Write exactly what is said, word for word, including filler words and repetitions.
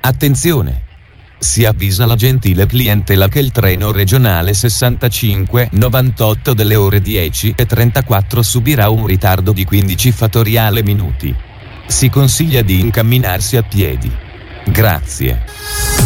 Attenzione! Si avvisa la gentile clientela che il treno regionale sessantacinque novantotto delle ore dieci e trentaquattro subirà un ritardo di quindici fattoriale minuti. Si consiglia di incamminarsi a piedi. Grazie.